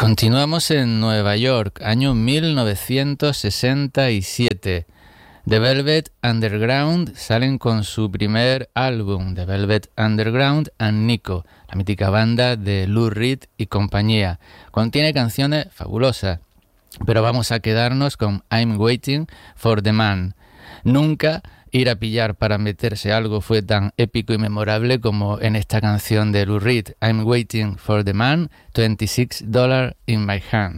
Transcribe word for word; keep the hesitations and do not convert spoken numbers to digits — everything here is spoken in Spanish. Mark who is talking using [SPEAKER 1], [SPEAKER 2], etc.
[SPEAKER 1] Continuamos en Nueva York, año mil novecientos sesenta y siete. The Velvet Underground salen con su primer álbum, The Velvet Underground and Nico, la mítica banda de Lou Reed y compañía. Contiene canciones fabulosas, pero vamos a quedarnos con I'm Waiting for the Man. Nunca ir a pillar para meterse algo fue tan épico y memorable como en esta canción de Lou Reed, I'm Waiting for the Man, twenty-six dollars in my hand.